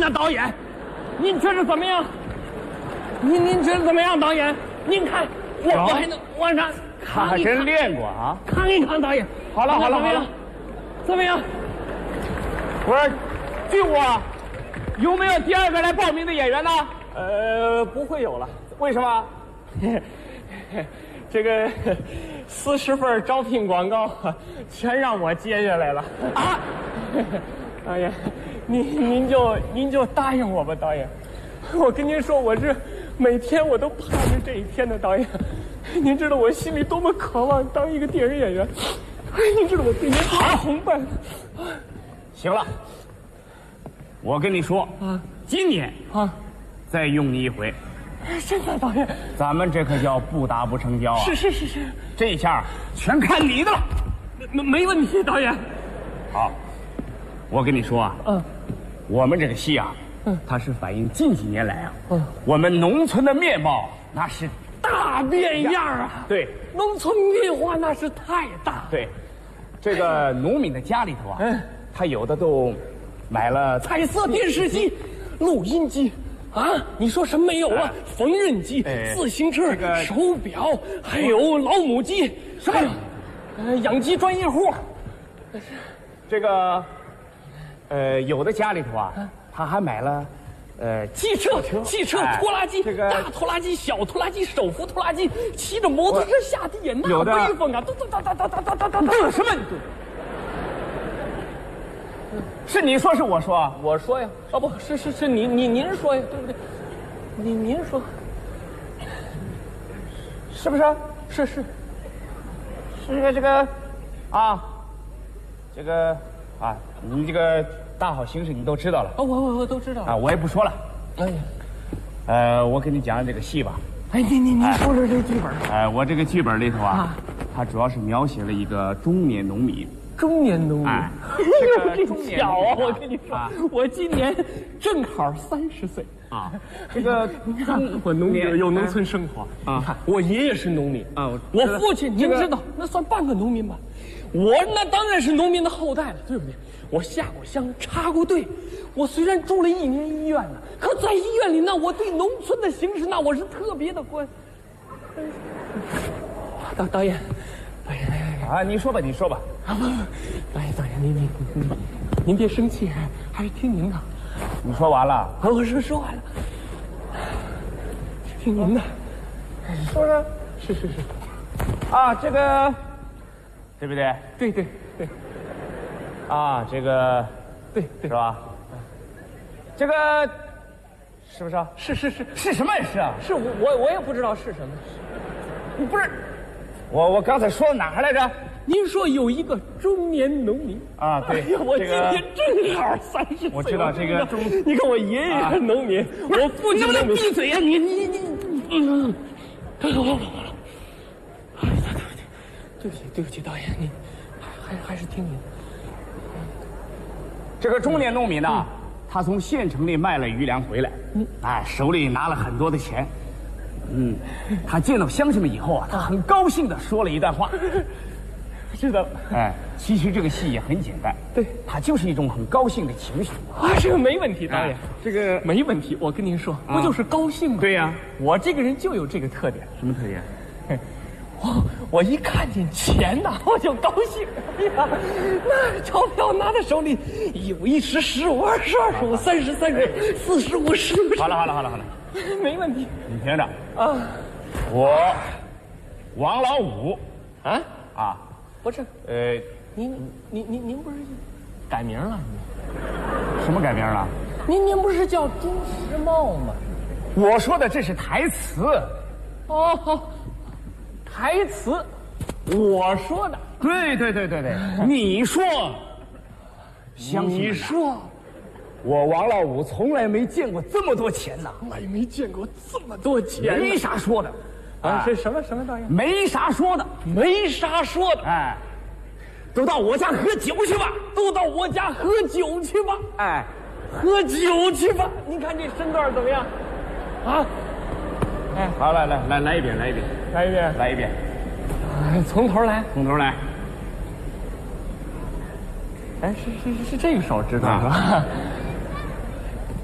呢，导演，您觉得怎么样？您觉得怎么样，导演？您看，我还能往上他还真练过啊！ 看一看，导演。 好了， 怎么样？ 不是，据我，有没有第二个来报名的演员呢？ 不会有了。 为什么？ 这个40份招聘广告全让我接下来了啊！导演，您就答应我吧，导演。我跟您说，我是每天我都盼着这一天的，导演。您知道我心里多么渴望当一个电影演员。您知道我对您多崇拜。 行了，我跟你说啊，今年啊，再用你一回。 真的，导演， 咱们这可叫不打不成交啊！ 是， 这一下全看你的了。 没问题，导演。 好，我跟你说啊，我们这个戏啊，它是反映近几年来啊，我们农村的面貌那是大变样啊！ 对， 农村变化那是太大。 对，这个农民的家里头啊，他有的都买了彩色电视机、录音机。啊，你说什么没有啊？缝纫机、自行车、手表，还有老母鸡，什么？养鸡专业户。 这个，有的家里头啊，他还买了， 汽车、拖拉机，大拖拉机、小拖拉机、手扶拖拉机，骑着摩托车下地也那威风啊！ 嘟什么？是你说是我说啊？ 我说呀。哦，不是您说呀，对不对？您说， 是不是？ 是这个，啊，这个啊，你这个大好形势你都知道了。 我都知道啊，我也不说了。 哎呀， 我给你讲讲这个戏吧。 哎，您说说这剧本。 我这个剧本里头啊，它主要是描写了一个中年农民。 中年农民， 这个巧啊！我跟你说，我今年正好30岁啊。这个你看，我农民有农村生活啊。你看，我爷爷是农民啊，我父亲您知道，那算半个农民吧。我那当然是农民的后代了，对不对？我下过乡，插过队。我虽然住了1年医院呢，可在医院里那我对农村的形势那我是特别的关。导演。 啊，你说吧。 啊不，导演，您别生气，还是听您的。 你说完了？ 啊，我说完了，听您的。 说。 是。 啊，这个，对不对？ 对。 啊，这个， 对， 是吧？这个，是不是啊？ 是什么是啊？ 是我也不知道是什么。 你不是。我刚才说到哪儿来着？ 您说有一个中年农民啊，对， 哎呀，我今年正好30岁。 我知道这个， 你看我爷爷是农民，我父亲农民。 能不能闭嘴呀？你， 对不起，导演，你还是听您。 这个中年农民呢，他从县城里卖了余粮回来，手里拿了很多的钱。他见到乡亲们以后啊，他很高兴地说了一段话。 知道。 其实这个戏也很简单， 对， 它就是一种很高兴的情绪。 这个没问题，导演， 这个没问题。我跟您说，不就是高兴吗？ 对呀， 我这个人就有这个特点。 什么特点？ 我一看见钱呐，我就高兴。哎呀，那钞票拿在手里，有1时15、20、25、30、40、45、15。 好了， 没问题。 你听着啊， 我王老五啊， 不是，您不是改名了？ 什么改名了？ 您不是叫朱时茂吗？ 我说的这是台词。 哦，台词，我说的。 对，你说，相信你说。 我王老五从来没见过这么多钱呐， 我也没见过这么多钱， 没啥说的。 是什么导演？ 没啥说的。都到我家喝酒去吧。 喝酒去吧。您看这身段怎么样？啊？ 好，来一遍。 从头来。 是这个手知道是吧？